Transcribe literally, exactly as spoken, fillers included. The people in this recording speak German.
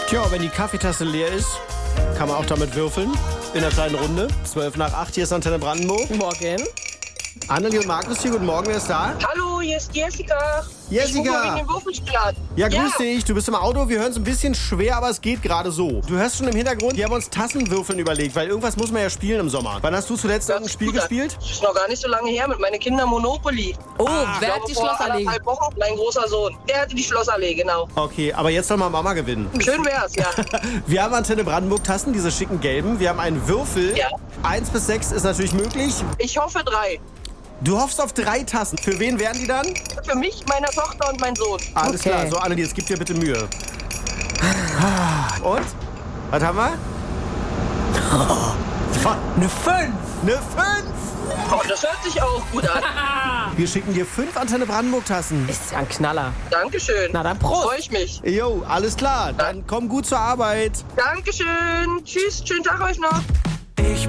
Tja, wenn die Kaffeetasse leer ist, kann man auch damit würfeln. In einer kleinen Runde. zwölf nach acht, hier ist Antenne Brandenburg. Morgen. Annelie und Markus hier, guten Morgen, wer ist da? Hallo, hier ist Jessica. Jessica. Ich rufe wegen dem Würfelspiel an. Ja, grüß Ja. dich. Du bist im Auto. Wir hören es ein bisschen schwer, aber es geht gerade so. Du hörst schon im Hintergrund, wir haben uns Tassenwürfeln überlegt, weil irgendwas muss man ja spielen im Sommer. Wann hast du zuletzt Das irgendein ist Spiel gut. gespielt? Das ist noch gar nicht so lange her mit meinen Kindern Monopoly. Oh, Ah, wer Ich hat glaube, die vor Schlossallee? anderthalb Wochen mein großer Sohn. Der hatte die Schlossallee, genau. Okay, aber jetzt soll mal Mama gewinnen. Schön wär's, ja. Wir haben Antenne Brandenburg Tassen, diese schicken gelben. Wir haben einen Würfel. Ja. Eins bis sechs ist natürlich möglich. Ich hoffe drei. Du hoffst auf drei Tassen. Für wen wären die dann? Für mich, meine Tochter und mein Sohn. Alles Okay. klar. So, Annelie, jetzt gib dir bitte Mühe. Und? Was haben wir? Eine fünf. Eine fünf. Oh, das hört sich auch gut an. Wir schicken dir fünf Antenne Brandenburg Tassen. Ist ja ein Knaller. Dankeschön. Na dann Prost. Freue ich mich. Jo, alles klar. Dann komm gut zur Arbeit. Dankeschön. Tschüss, schönen Tag euch noch.